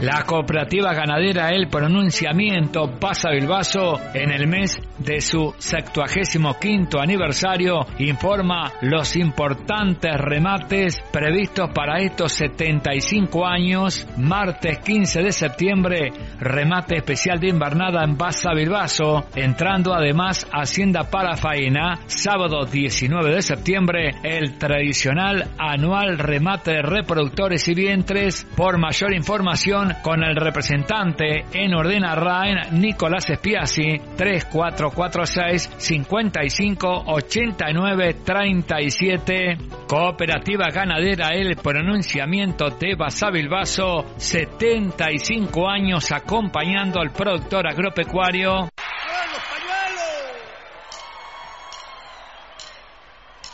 La cooperativa ganadera El Pronunciamiento pasa Bilbaso en el mes de su 75º aniversario informa los importantes remates previstos para estos 75 años. Martes 15 de septiembre, remate especial de invernada en Basa Bilbaso, entrando además Hacienda para Faena. Sábado 19 de septiembre, el tradicional anual remate de reproductores y vientres. Por mayor información, con el representante en Ordena Raen, Nicolás Espiazzi, 3446 55 89 37. Cooperativa ganadera El Pronunciamiento de Basa Bilbaso, 75 años acompañando al productor agropecuario.